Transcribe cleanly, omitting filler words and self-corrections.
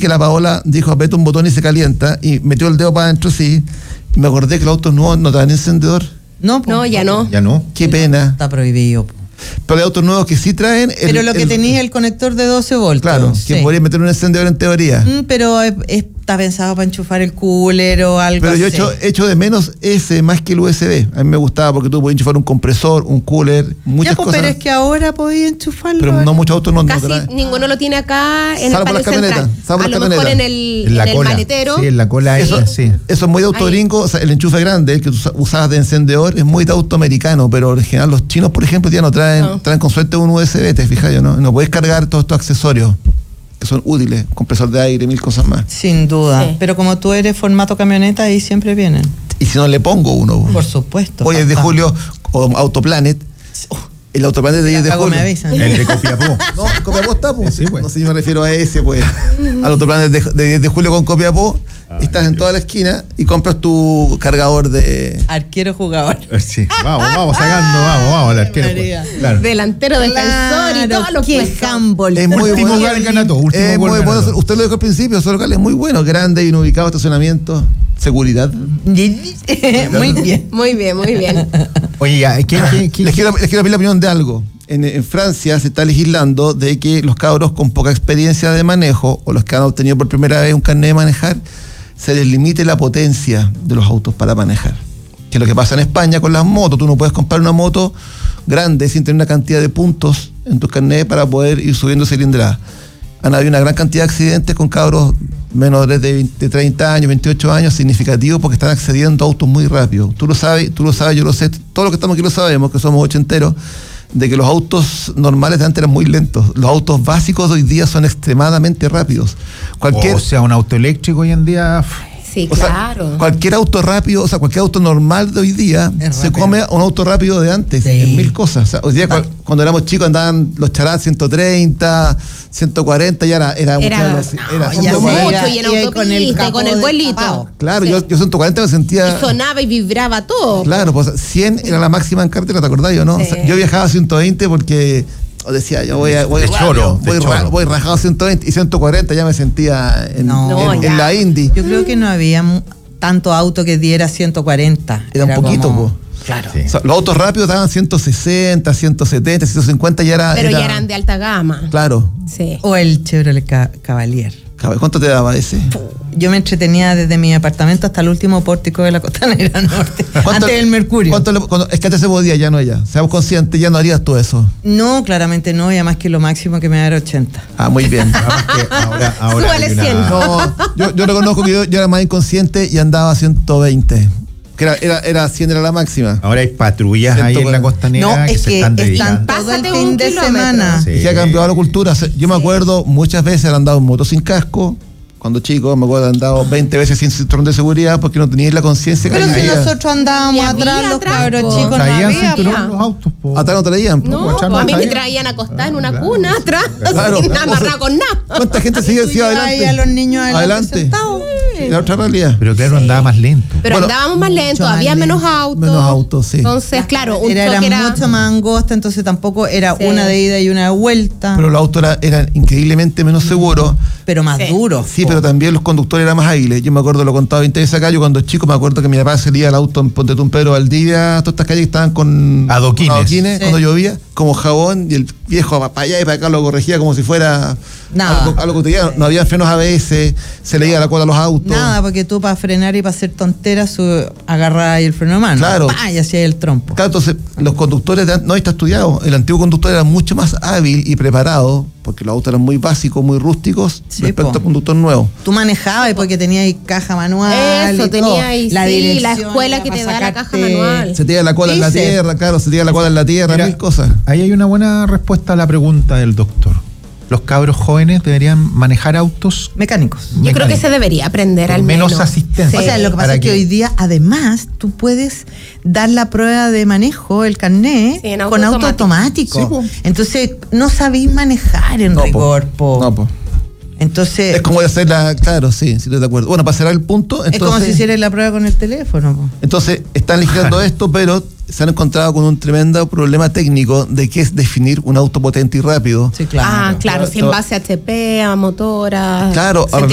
que la Paola dijo aprieta un botón y se calienta, y metió el dedo para adentro, sí, y me acordé que los autos nuevos no traen encendedor. No, ya no. Ya no. Qué pena. Está prohibido. Pero hay autos nuevos que sí traen... Pero lo que tenía el conector de 12 voltios. Claro, que podría meter un encendedor en teoría. Pero está pensado para enchufar el cooler o algo pero así. Pero yo echo de menos ese más que el USB. A mí me gustaba porque tú podías enchufar un compresor, un cooler, muchas cosas. Pero es que ahora podías enchufarlo. Pero no muchos autos no casi traen. Ninguno lo tiene acá en salvo el panel central. A lo mejor en el maletero. Sí, en la cola. Eso es muy de auto gringo. O sea, el enchufe grande, el que tú usabas de encendedor, es muy de auto americano. Pero en general los chinos, por ejemplo, ya no traen con suerte un USB, te fijas, no puedes cargar todos estos accesorios que son útiles, compresor de aire, 1000 cosas más. Sin duda, sí. Pero como tú eres formato camioneta, ahí siempre vienen. Y si no le pongo uno. Por supuesto. Hoy es de julio, o Autoplanet. El Autoplanet de 10 de julio. El de Copiapó. No, Copiapó está, pues. Sí, pues. No sé, yo me refiero a ese, pues. Al Autoplanet de 10 de julio con Copiapó. Estás en toda la esquina y compras tu cargador de... Arquero jugador. Sí, vamos sacando, vamos, el arquero. Claro. Delantero, defensor y todos los handball. Es muy último bueno. Gol gana todo. Es muy bueno. Usted lo dijo al principio, su local es muy bueno, grande, bien ubicado, estacionamiento, seguridad. Muy bien. Muy bien. Oye, ya, les quiero pedir la opinión de algo. En Francia se está legislando de que los cabros con poca experiencia de manejo o los que han obtenido por primera vez un carnet de manejar, se les limite la potencia de los autos para manejar. Que es lo que pasa en España con las motos. Tú no puedes comprar una moto grande sin tener una cantidad de puntos en tus carnets para poder ir subiendo cilindrada. Han habido una gran cantidad de accidentes con cabros menores de 30 años, 28 años, significativos porque están accediendo a autos muy rápido. Tú lo sabes, yo lo sé, todos los que estamos aquí lo sabemos, que somos ochenteros, de que los autos normales de antes eran muy lentos. Los autos básicos de hoy día son extremadamente rápidos. O sea, un auto eléctrico hoy en día... Sí, claro. Sea, cualquier auto rápido, o sea, cualquier auto normal de hoy día se come a un auto rápido de antes, en 1000 cosas. O sea, hoy día cuando éramos chicos andaban los charás 130, 140, ya era mucho, y en autopista, con el vuelito. Claro, sí. yo 140 me sentía... Y sonaba y vibraba todo. Claro, pues 100 era la máxima en cartera, ¿te acordás yo, no? Sí. O sea, yo viajaba a 120 porque... decía, yo voy rajado a 120 y 140 ya me sentía en la Indy. Yo creo que no había tanto auto que diera 140. Era un poquito, como... Claro. Sí. O sea, los autos rápidos daban 160, 170, 150 ya era... Pero ya eran de alta gama. Claro. Sí. O el Chevrolet Cavalier. ¿Cuánto te daba ese? Yo me entretenía desde mi apartamento hasta el último pórtico de la Costanera Norte, antes del Mercurio. Es que antes se podía, ya no ya. Seamos conscientes, ya no harías tú eso. No, claramente no, y además que lo máximo que me da era 80. Ah, muy bien. ahora súbale 100. No, yo reconozco que yo era más inconsciente y andaba a 120. Que era 100 era la máxima. Ahora hay patrullas ahí en la Costanera que se están dedicando. Todo el fin de semana. Sí. Que ha cambiado la cultura. Yo me acuerdo muchas veces han andado en moto sin casco. Cuando chico, me acuerdo, han andado 20 veces sin cinturón de seguridad porque no teníais la conciencia que pero si nosotros andábamos atrás, los cabros chicos no traían había cinturón los autos. Atrás no traían. No, a mí me traían acostada en una cuna atrás, claro. sin amarrado con nada. ¿Cuánta gente seguía adelante? A los niños adelante. Era otra realidad. Pero claro, andaba más lento. Pero andábamos más lento, había menos autos. Menos autos, sí. Entonces, claro, era mucho más angosta, entonces tampoco era una de ida y una de vuelta. Pero los autos eran increíblemente menos seguros. Pero más duros. Sí, pero también los conductores eran más ágiles. Yo me acuerdo, lo contaba 20 veces acá, yo cuando chico me acuerdo que mi papá salía al auto en Ponte Tumpero, Valdivia, todas estas calles que estaban con adoquines cuando llovía, como jabón, y el viejo para allá y para acá lo corregía como si fuera algo cotidiano. No había frenos ABS, se leía la cola a los autos. Nada, porque tú para frenar y para hacer tonteras agarrabas el freno de mano. Claro. Y hacías el trompo. Claro, entonces los conductores no está estudiado. El antiguo conductor era mucho más hábil y preparado, porque los autos eran muy básicos, muy rústicos, respecto al conductor nuevo. Tú manejabas porque tenías caja manual. Eso, tenías la escuela que te da la caja manual. Se te da la cola en la tierra, claro, se te da la cola en la tierra, mil cosas. Ahí hay una buena respuesta a la pregunta del doctor. ¿Los cabros jóvenes deberían manejar autos mecánicos? Yo creo que se debería aprender al menos. Menos asistencia. Sí. O sea, lo que pasa es que hoy día, además, tú puedes dar la prueba de manejo, el carnet, con auto automático. Sí, pues. Entonces, no sabéis manejar en rigor, No. Entonces... Es como hacerla, claro, sí, estoy de acuerdo. Bueno, para cerrar el punto... Entonces, es como si hicieras la prueba con el teléfono. Entonces, están legislando esto, pero se han encontrado con un tremendo problema técnico de qué es definir un auto potente y rápido. Sí, claro. Claro, si en base a HP, a motora... Claro,